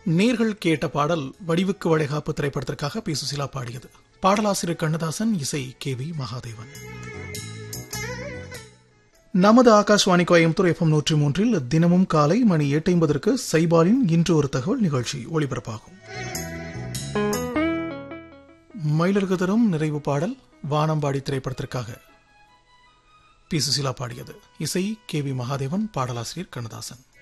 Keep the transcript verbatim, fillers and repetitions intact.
நேர்கள் கேட்ட பாடல் வடிவுக்கு வளைகாப்பு திரைப்படத்திற்காக பி சுசிலா பாடியது. பாடலாசிரியர் கண்ணதாசன், இசை கே வி மகாதேவன். நமது ஆகாஷ்வாணி கோயம்புத்தூர் எஃப் எம் நூற்றி மூன்றில் தினமும் காலை மணி எட்டு ஐம்பதற்கு சைபாலின் இன்று ஒரு தகவல் நிகழ்ச்சி ஒளிபரப்பாகும். மயிலருக்கு தரும் நிறைவு பாடல் வானம்பாடி திரைப்படத்திற்காக பி சுசிலா பாடியது. இசை கே வி மகாதேவன், பாடலாசிரியர் கண்ணதாசன்.